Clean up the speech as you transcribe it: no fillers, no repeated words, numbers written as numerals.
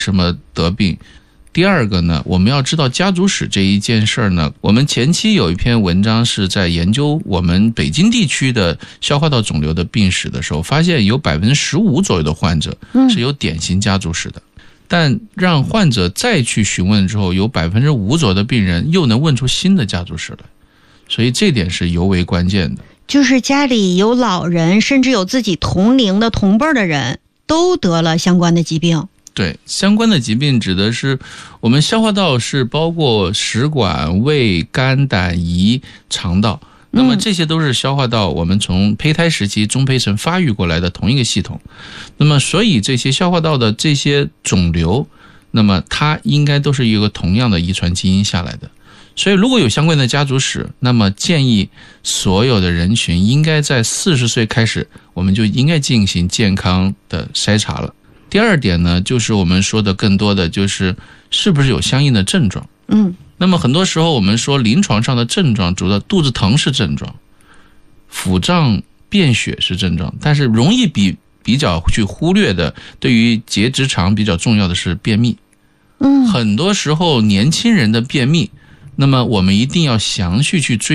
什么得病。第二个呢，我们要知道家族史这一件事儿呢，我们前期有一篇文章是在研究我们北京地区的消化道肿瘤的病史的时候，发现有 15% 左右的患者是有典型家族史的。但让患者再去询问之后，有 5% 左右的病人又能问出新的家族史来，所以这点是尤为关键的。 就是家里有老人，甚至有自己同龄的同辈的人都得了相关的疾病。 对，相关的疾病指的是我们消化道是包括食管、胃、肝、胆、胰、肠道，那么这些都是消化道我们从胚胎时期中胚层发育过来的同一个系统。那么所以这些消化道的这些肿瘤，那么它应该都是一个同样的遗传基因下来的。所以如果有相关的家族史，那么建议所有的人群应该在40岁开始，我们就应该进行健康的筛查了。第二点呢，就是我们说的更多的就是是不是有相应的症状。那么很多时候我们说临床上的症状，主要肚子疼是症状，腹胀便血是症状，但是容易比较去忽略的，对于结直肠比较重要的是便秘。很多时候年轻人的便秘，那么我们一定要详细去追